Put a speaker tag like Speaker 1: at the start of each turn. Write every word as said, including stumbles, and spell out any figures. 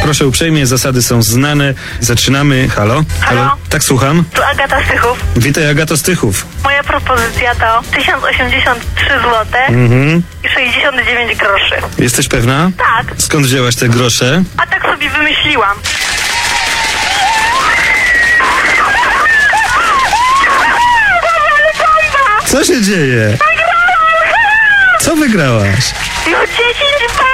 Speaker 1: Proszę uprzejmie, zasady są znane. Zaczynamy. Halo?
Speaker 2: Halo?
Speaker 1: Tak, słucham.
Speaker 2: Tu Agata Stychów.
Speaker 1: Witaj, Agato Stychów.
Speaker 2: Moja propozycja to tysiąc osiemdziesiąt trzy złote
Speaker 1: Mhm.
Speaker 2: i sześćdziesiąt dziewięć groszy.
Speaker 1: Jesteś pewna?
Speaker 2: Tak,
Speaker 1: Skąd wzięłaś te grosze?
Speaker 2: a tak sobie wymyśliłam.
Speaker 1: Co się dzieje? Co wygrałaś?
Speaker 2: Już dziesięć